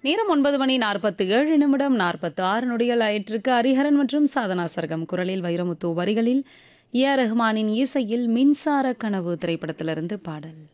நேரம் 9:47 நொடிகள் ஆயிற்றுக்கு. ஹரிஹரன் மற்றும் சாதனா சர்கம் குரலில் வைரமுத்து வரிகளில் ஏ ஆர் ரஹ்மானின் இசையில் மின்சார கனவு திரைப்படத்திலிருந்து பாடல்.